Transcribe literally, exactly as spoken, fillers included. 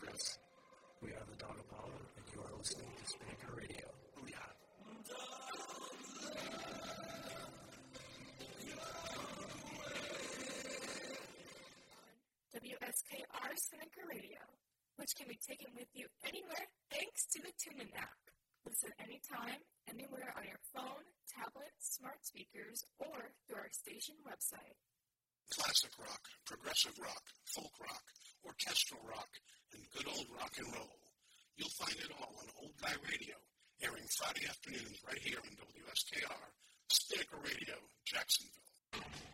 us. We are the Dog Apollo, and you are listening to Spinnaker Radio. Booyah! W S K R Spinnaker Radio, which can be taken with you anywhere thanks to the TuneIn app. Listen anytime, anywhere on your phone, tablet, smart speakers, or through our station website. Classic rock, progressive rock, folk rock, orchestral rock, and good old rock and roll. You'll find it all on Old Guy Radio, airing Friday afternoons right here on W S K R, Spinnaker Radio, Jacksonville.